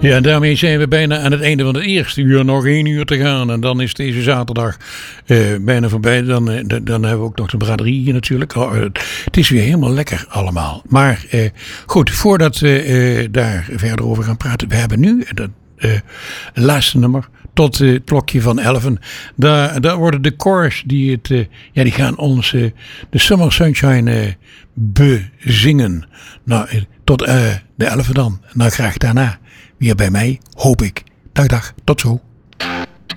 Ja, daarmee zijn we bijna aan het einde van het eerste uur. Nog 1 uur te gaan. En dan is deze zaterdag bijna voorbij. Dan hebben we ook nog de braderie hier natuurlijk. Het is weer helemaal lekker allemaal. Maar goed, voordat we daar verder over gaan praten. We hebben nu het laatste nummer. Tot het klokje van 11. Daar worden de koors die gaan ons de Summer Sunshine bezingen. Nou, tot de 11 dan. Nou, graag daarna weer bij mij, hoop ik. Dag, tot zo.